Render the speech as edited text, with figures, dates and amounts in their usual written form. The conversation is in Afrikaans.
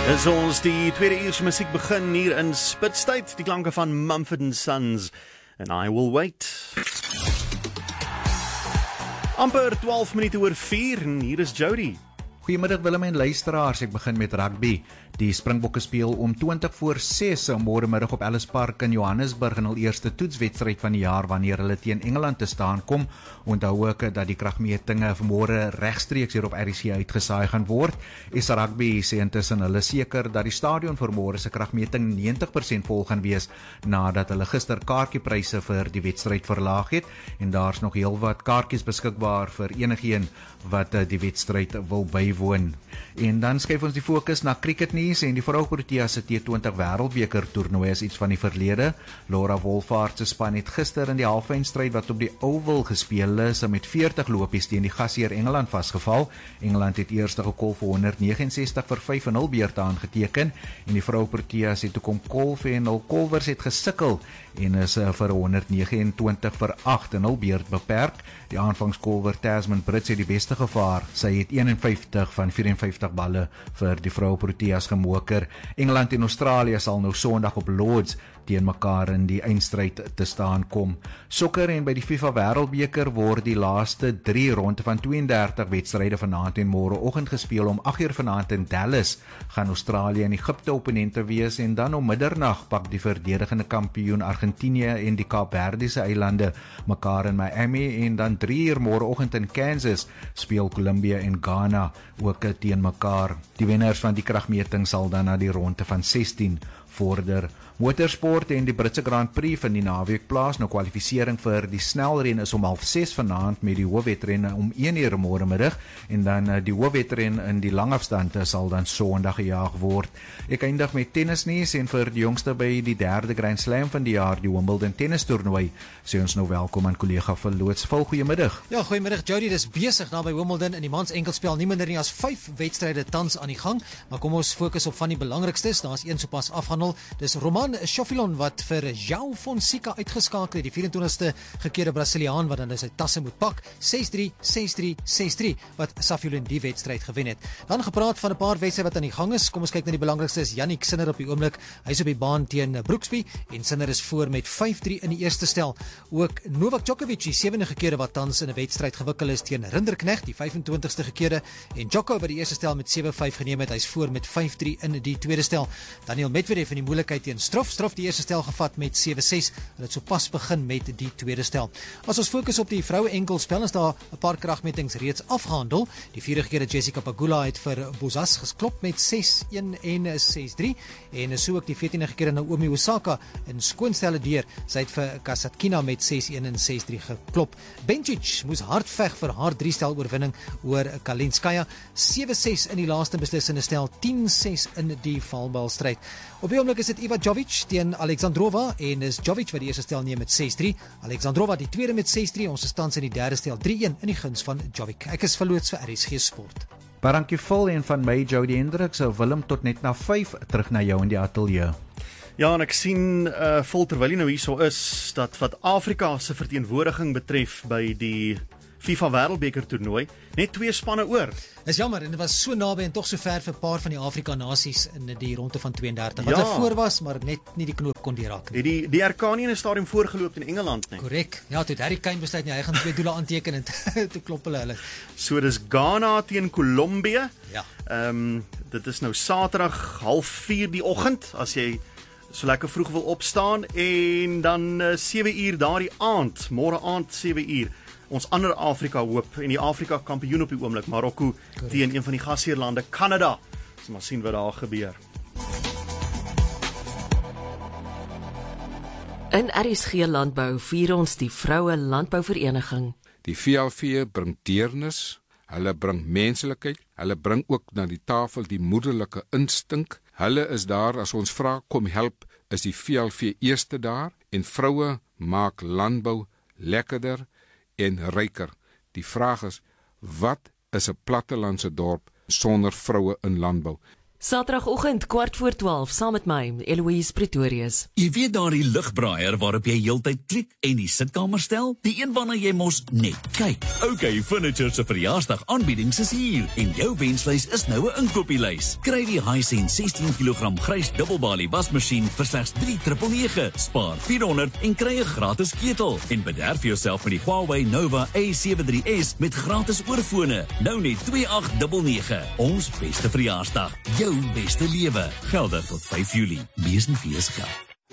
As ons die tweede uurse musiek begin hier in Spitstyd, die klanke van Mumford & Sons and I Will Wait. Amper 12 minute oor 4 en hier is Jody. Goeiemiddag Willem en luisteraars, ek begin met rugby. Die Springbokke speel om 20:06 môremiddag op Ellis Park in Johannesburg in hul eerste toetswedstryd van die jaar wanneer hulle teen Engeland te staan kom. Onthou ook dat die kragmetinge vanmôre regstreeks hier op RC uitgesaai gaan word. Rugby sê intussen hulle seker dat die stadion vir môre se kragmeting 90% vol gaan wees nadat hulle gister kaartjiepryse vir die wedstryd verlaag het en daar's nog heelwat kaartjies beskikbaar vir enigeen wat die wedstryd wil bywoon. En dan skuif ons die fokus na cricketnuus en die Vroueproteas se T20 Wêreldbeker toernooi is iets van die verlede. Laura Wolvaardt se span het gister in die halfeindstryd wat op die Oval gespeel is met 40 lopies teen die gasheer Engeland vasgeval. Engeland het eers gekol vir 169 vir 5-0 beurte aangeteken en die Vroueproteas het toe kom kolf en hul kolwers het gesukkel en is vir 129 vir 8-0 beurt beperk. Die aanvangskolwer Tasman Brits het die beste gevaar. Sy het 51 van 54 balle vir die Vroueproteas gemoker. Engeland en Australië sal nou Sondag op Lords teen mekaar in die eindstryd te staan kom. Sokker en by die FIFA Wêreldbeker word die laaste 3 ronde van 32 wedstryde vanaand en môreoggend gespeel om 8:00 vanaand in Dallas. Gaan Australië en Egipte opponente wees en dan om middernag pak die verdedigende kampioen Argentinië en die Kaapverdiese eilande mekaar in Miami en dan 3:00 môreoggend in Kansas speel Kolumbie en Ghana ook teen mekaar. Die wenners van die kragmeting sal dan na die ronde van 16 vorder. Motorsport en die Britse Grand Prix van die naweek plaas. Nou kwalifisering vir die snelren is om 6:30 vanaand met die hoofwedren om 1:00 môremiddag en dan die hoofwedren in die langafstand sal dan Sondag gejaag word. Ek eindig met tennisnuus en vir die jongste by die 3de Grand Slam van die jaar, die Wimbledon tennistoernooi, sê ons nou welkom aan kollega Verloots. Goeiemiddag. Ja, goeiemiddag Jody, dis besig daar by Wimbledon in die mans enkelspel, nie minder nie as 5 wedstryde tans aan die gang, maar kom ons fokus op van die belangrikstes. Daar's een sopas afhandel. Dis Roman Schauffele wat vir João Fonseca uitgeskakel het, die 24ste gekeerde Brasiliaan wat dan sy tasse moet pak, 6-3, 6-3, 6-3, wat Schauffele die wedstryd gewen het. Dan gepraat van 'n paar wedstryde wat aan die gang is. Kom ons kyk na die belangrikste. Is Jannik Sinner op die oomblik. Hy's op die baan teen Brooksby en Sinner is voor met 5-3 in die eerste stel. Ook Novak Djokovic, die 7de gekeerde wat tans in 'n wedstryd gewikkel is teen Rinderknecht, die 25ste gekeerde, en Djoko by die eerste stel met 7-5 geneem het. Hy's voor met 5-3 in die tweede stel. Daniel Medvedev in die moeilikheid teen Struff die eerste stel gevat met 7-6. Hulle het sopas begin met die tweede stel. As ons fokus op die vroue enkelspel, is daar 'n paar kragmetings reeds afgehandel. Die 4de gekeerde Jessica Pegula het vir Bozas gesklop met 6-1 en 6-3 en so ook die 14de gekeerde Naomi Osaka in skoonstelle deur. Sy het vir Kasatkina met 6-1 en 6-3 geklop. Bencic moes hard veg vir haar 3-stel oorwinning oor Kalinskaya. 7-6 in die laaste beslissende stel, 10-6 in die valbalstryd. Op die oomblik is dit Iva Jovic teen Alexandrova en is Jovic wat die eerste stel neem met 6-3. Alexandrova die tweede met 6-3. Ons is tans in die derde stel 3-1 in die guns van Jovic. Ek is Verloots vir RSG Sport. Dankie vol en van my Jody Hendricks, Willem tot net na 5 terug na jou in die ateljee. Ja, en ek sien vol terwyl jy nou hierso is, dat wat Afrika se verteenwoordiging betref by die FIFA Wêreldbeker toernooi, net 2 spanne oor. Is jammer, en dit was so naby en tog so ver vir 'n paar van die Afrika nasies in die ronde van 32. Wat hulle voor was, maar net nie die knoop kon deurraak nie. Die RK in 'n stadium voorgeloop in Engeland nie. Korrek. Ja, toe Harry Kane besluit nie, hy gaan 2 doele aanteken en toe klop hulle. So dis Ghana teen Kolumbie. Ja. Dit is nou Saterdag 3:30 die oggend as jy so lekker vroeg wil opstaan en dan 7:00 daardie aand, môre aand 7:00. Ons ander Afrika hoop en die Afrika kampioen op die oomblik, Marokko teen een van die gasheerlande, Kanada. Ons maar sien wat daar gebeur. In RSG Landbou vier ons die Vroue Landbouvereniging. Die VLV bring deernis, hulle bring menslikheid, hulle bring ook na die tafel die moederlike instink. Hulle is daar as ons vra kom help, is die VLV eerste daar en vroue maak landbou lekkerder en ryker. Die vraag is, wat is 'n plattelandse dorp sonder vroue in landbou? Saterdagoggend 11:15 saam met my, Eloise Pretorius. Jy weet daardie ligbraaier waarop jy heeltyd klik en die sitkamer stel? Die een waarna jy mos net kyk. OK Furniture se verjaarsdag aanbiedings is hier en jou wenslys is nou 'n inkopieslys. Kry die Hisense 16 kg grys dubbelbalie wasmasjien vir slegs 3,999. Spaar 400 en kry 'n gratis ketel en bederf jouself met die Huawei Nova A73s met gratis oorfone. Nou net 2899. Ons beste verjaarsdag. Jou beste lewe. Geldig tot 5 Julie. Besenfees geld.